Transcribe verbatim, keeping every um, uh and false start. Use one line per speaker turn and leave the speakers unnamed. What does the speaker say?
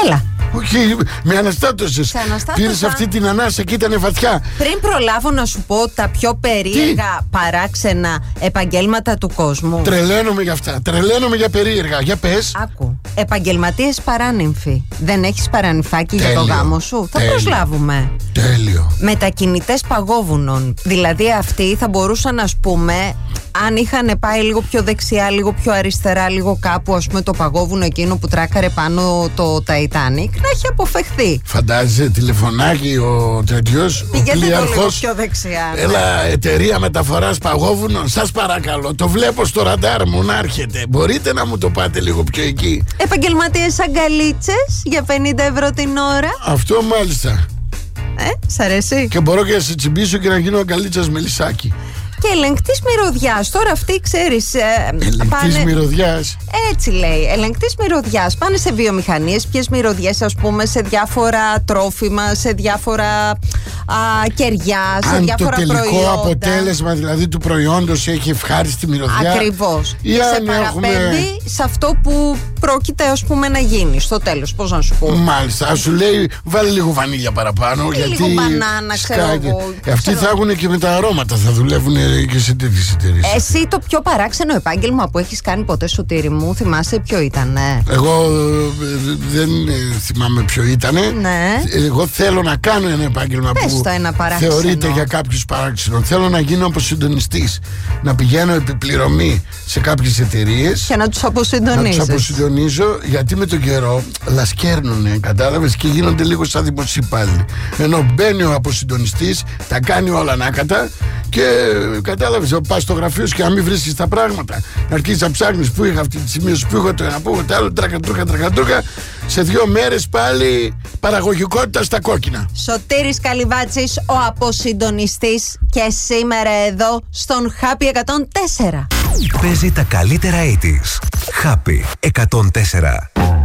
Έλα.
Όχι, με αναστάτωσες. Πήρες αυτή την ανάσα και ήταν βαθιά.
Πριν προλάβω να σου πω τα πιο περίεργα Τι? παράξενα επαγγέλματα του κόσμου.
Τρελαίνομαι για αυτά. Τρελαίνομαι για περίεργα. Για πες.
Άκου. Επαγγελματίες παράνυμφοι. Δεν έχεις παρανυφάκι
Τέλειο.
για το γάμο σου? Θα
Τέλειο.
προσλάβουμε.
Τέλειο.
Μετακινητές παγόβουνων. Δηλαδή αυτοί θα μπορούσαν, ας πούμε, αν είχαν πάει λίγο πιο δεξιά, λίγο πιο αριστερά, λίγο κάπου, ας πούμε, το παγόβουνο εκείνο που τράκαρε πάνω το Titanic, να έχει αποφευχθεί.
Φαντάζεσαι τηλεφωνάκι ο τέτοιος, ο πλοίαρχος.
Πιο δεξιά.
Έλα, εταιρεία μεταφοράς παγόβουνων, σας παρακαλώ, το βλέπω στο ραντάρ μου να έρχεται. Μπορείτε να μου το πάτε λίγο πιο εκεί?
Επαγγελματίες αγκαλίτσες για πενήντα ευρώ την ώρα.
Αυτό μάλιστα.
Ε, σ' αρέσει?
Και μπορώ και να σε τσιμπήσω και να γίνω αγκαλίτσας με λυσάκι.
Και ελεγκτής μυρωδιάς. Τώρα αυτοί, ξέρεις, ε,
ελεγκτής
πάνε...
μυρωδιάς.
Έτσι λέει, ελεγκτής μυρωδιάς. Πάνε σε βιομηχανίες, ποιες μυρωδιές, ας πούμε, σε διάφορα τρόφιμα, σε διάφορα α, κεριά, σε
αν
διάφορα
το τελικό
προϊόντα.
αποτέλεσμα δηλαδή του προϊόντος έχει ευχάριστη μυρωδιά.
Ακριβώς.
Ή
σε
αν
παραπέμπει
έχουμε...
σε αυτό που πρόκειται, ας πούμε, να γίνει στο τέλος. Πώς να σου πω?
Μάλιστα, σου λέει βάλει λίγο βανίλια παραπάνω.
Ή
γιατί
λίγο μπανάνα, ξέρω
σκάγε.
εγώ.
Αυτοί θα έχουν και με τα αρώματα, θα δουλεύουν και σε τέτοιες εταιρείες.
Εσύ το πιο παράξενο επάγγελμα που έχεις κάνει ποτέ, Σωτήρη μου, θυμάσαι ποιο ήτανε?
Εγώ ε, δεν ε, θυμάμαι ποιο ήτανε.
Ναι.
Εγώ θέλω να κάνω ένα επάγγελμα
Πες
που
το ένα παράξενο.
θεωρείται για κάποιους παράξενο. Θέλω να γίνω αποσυντονιστής. Να πηγαίνω επιπληρωμή σε κάποιες εταιρείες
και να τους
να
αποσυντονίζεις.
τους αποσυντονίζω, γιατί με τον καιρό λασκέρνουνε, κατάλαβες, και γίνονται λίγο σαν δημοσιοπάλληλοι. Ενώ μπαίνει ο αποσυντονιστής, τα κάνει όλα ανάκατα και κατάλαβες, πας στο γραφείο σου και να μην βρίσκεις τα πράγματα. Να αρχίσεις να ψάχνεις που είχα αυτή τη σημείωση, που είχα το ένα, που είχα το άλλο, τρακατρούκα, τρακατρούκα. Σε δύο μέρες πάλι παραγωγικότητα στα κόκκινα.
Σωτήρης Καλυβάτσης, ο αποσυντονιστής, και σήμερα εδώ στον Happy εκατόν τέσσερα.
Παίζει τα καλύτερα ογδόντα. Happy εκατόν τέσσερα.